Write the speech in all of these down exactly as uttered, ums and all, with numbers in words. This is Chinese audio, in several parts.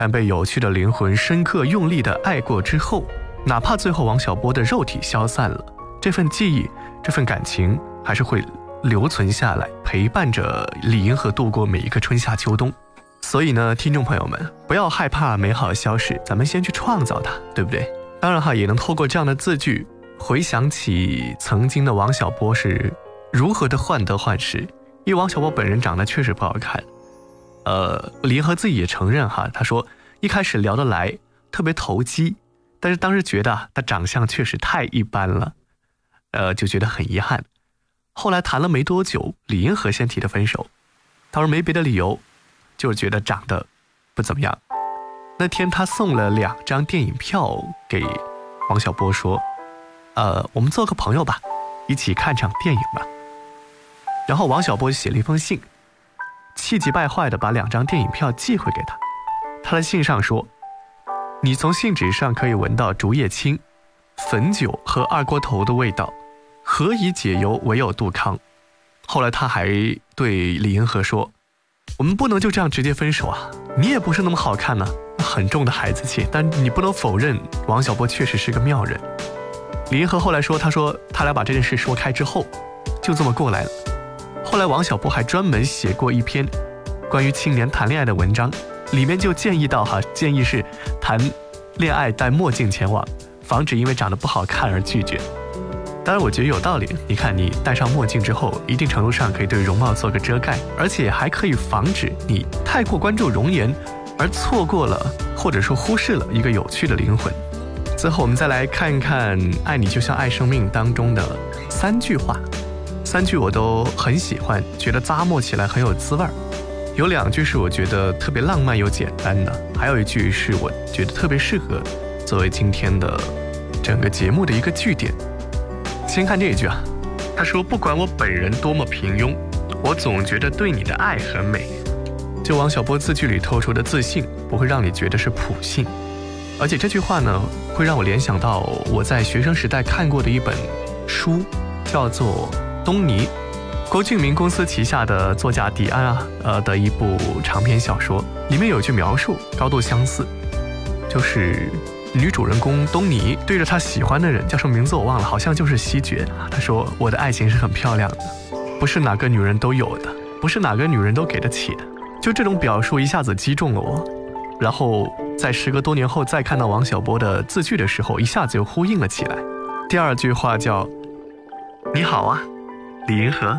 但被有趣的灵魂深刻用力的爱过之后，哪怕最后王小波的肉体消散了，这份记忆，这份感情还是会留存下来，陪伴着李银河度过每一个春夏秋冬。所以呢，听众朋友们，不要害怕美好消逝，咱们先去创造它，对不对？当然哈，也能透过这样的字句回想起曾经的王小波是如何的患得患失。因为王小波本人长得确实不好看，呃，李银河自己也承认哈，他说一开始聊得来，特别投机，但是当时觉得他长相确实太一般了，呃，就觉得很遗憾。后来谈了没多久，李银河先提的分手，他说没别的理由，就是觉得长得不怎么样。那天他送了两张电影票给王小波，说呃，我们做个朋友吧，一起看场电影吧。然后王小波写了一封信，气急败坏地把两张电影票寄回给他。他的信上说，你从信纸上可以闻到竹叶青、汾酒和二锅头的味道，何以解忧，唯有杜康。后来他还对李银河说，我们不能就这样直接分手啊，你也不是那么好看呢、啊，很重的孩子气，但你不能否认王小波确实是个妙人。李银河后来说，他说他俩把这件事说开之后，就这么过来了。后来王小波还专门写过一篇关于青年谈恋爱的文章，里面就建议到哈，建议是谈恋爱戴墨镜前往，防止因为长得不好看而拒绝。当然我觉得有道理，你看你戴上墨镜之后，一定程度上可以对容貌做个遮盖，而且还可以防止你太过关注容颜而错过了或者说忽视了一个有趣的灵魂。最后我们再来看一看爱你就像爱生命当中的三句话，三句我都很喜欢，觉得咂摸起来很有滋味。有两句是我觉得特别浪漫又简单的，还有一句是我觉得特别适合作为今天的整个节目的一个句点。先看这一句啊，他说不管我本人多么平庸，我总觉得对你的爱很美。就王小波字句里透出的自信，不会让你觉得是普信，而且这句话呢，会让我联想到我在学生时代看过的一本书，叫做《东尼》，郭敬明公司旗下的作家迪安啊，呃的一部长篇小说，里面有句描述高度相似，就是女主人公东尼对着她喜欢的人，叫什么名字我忘了，好像就是西决，她说我的爱情是很漂亮的，不是哪个女人都有的，不是哪个女人都给得起的。就这种表述一下子击中了我，然后在时隔多年后再看到王小波的字句的时候，一下子就呼应了起来。第二句话叫你好啊李银河，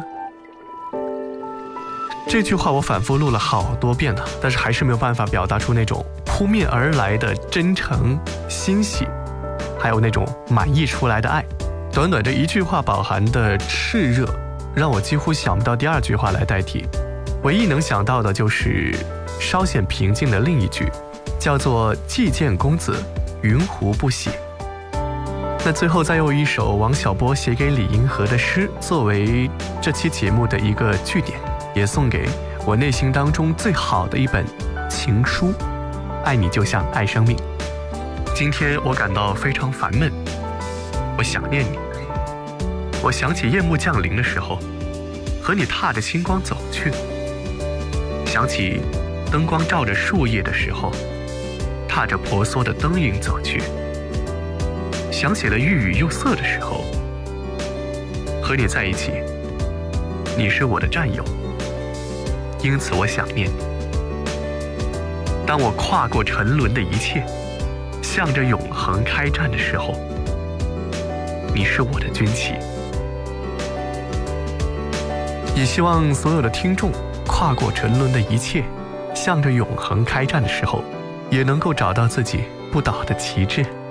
这句话我反复录了好多遍了，但是还是没有办法表达出那种扑面而来的真诚欣喜，还有那种满溢出来的爱。短短这一句话饱含的炽热，让我几乎想不到第二句话来代替，唯一能想到的就是稍显平静的另一句，叫做既见公子云胡不喜。那最后再用一首王小波写给李银河的诗作为这期节目的一个句点，也送给我内心当中最好的一本情书，爱你就像爱生命。今天我感到非常烦闷，我想念你，我想起夜幕降临的时候和你踏着星光走去，想起灯光照着树叶的时候踏着婆娑的灯影走去，想起了欲语又涩的时候和你在一起，你是我的战友，因此我想念你。当我跨过沉沦的一切，向着永恒开战的时候，你是我的军旗。也希望所有的听众跨过沉沦的一切，向着永恒开战的时候，也能够找到自己不倒的旗帜。